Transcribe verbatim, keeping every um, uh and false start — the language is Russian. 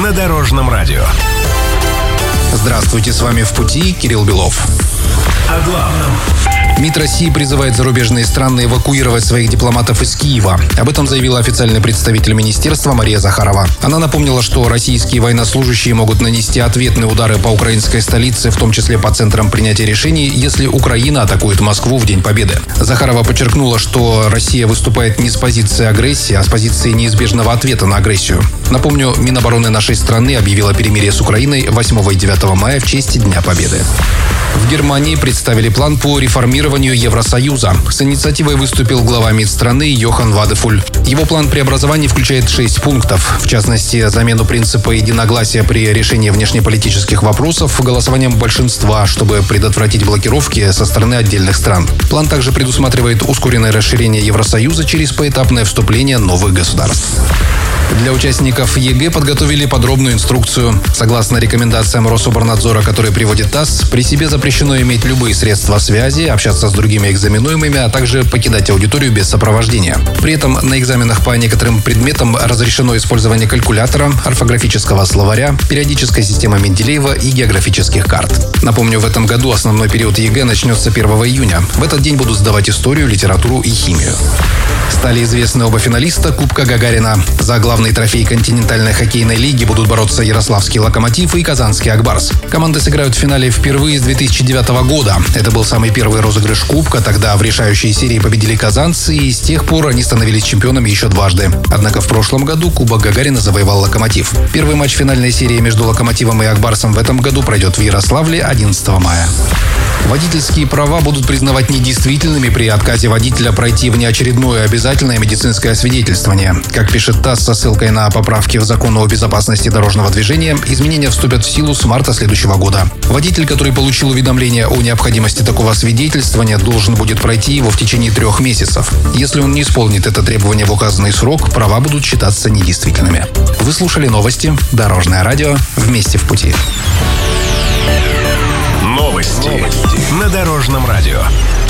на Дорожном радио. Здравствуйте, с вами «В пути» Кирилл Белов. О главном. МИД России призывает зарубежные страны эвакуировать своих дипломатов из Киева. Об этом заявила официальный представитель министерства Мария Захарова. Она напомнила, что российские военнослужащие могут нанести ответные удары по украинской столице, в том числе по центрам принятия решений, если Украина атакует Москву в День Победы. Захарова подчеркнула, что Россия выступает не с позиции агрессии, а с позиции неизбежного ответа на агрессию. Напомню, Минобороны нашей страны объявила перемирие с Украиной восьмого и девятого мая в честь Дня Победы. В Германии представили план по реформированию Евросоюза. С инициативой выступил глава МИД страны Йохан Вадефуль. Его план преобразований включает шесть пунктов. В частности, замену принципа единогласия при решении внешнеполитических вопросов голосованием большинства, чтобы предотвратить блокировки со стороны отдельных стран. План также предусматривает ускоренное расширение Евросоюза через поэтапное вступление новых государств. Для участников ЕГЭ подготовили подробную инструкцию. Согласно рекомендациям Рособорнадзора, которые приводит ТАСС, при себе запрещено иметь любые средства связи, общаться с другими экзаменуемыми, а также покидать аудиторию без сопровождения. При этом на экзаменах по некоторым предметам разрешено использование калькулятора, орфографического словаря, периодической системы Менделеева и географических карт. Напомню, в этом году основной период ЕГЭ начнется первого июня. В этот день будут сдавать историю, литературу и химию. Стали известны оба финалиста Кубка Гагарина. За главный трофей континентальной хоккейной лиги будут бороться Ярославский «Локомотив» и Казанский «Акбарс». Команды сыграют в финале впервые с две тысячи девятого года. Это был самый первый розыгрыш Кубка, тогда в решающей серии победили казанцы, и с тех пор они становились чемпионами еще дважды. Однако в прошлом году Кубок Гагарина завоевал «Локомотив». Первый матч финальной серии между «Локомотивом» и «Акбарсом» в этом году пройдет в Ярославле одиннадцатого мая. Водительские права будут признавать недействительными при отказе водителя пройти внеочередное обязательное медицинское освидетельствование. Как пишет ТАСС со ссылкой на поправки в Закон о безопасности дорожного движения, изменения вступят в силу с марта следующего года. Водитель, который получил уведомление о необходимости такого освидетельствования, должен будет пройти его в течение трех месяцев. Если он не исполнит это требование в указанный срок, права будут считаться недействительными. Вы слушали новости Дорожное радио. Вместе в пути. Новости на Дорожном радио.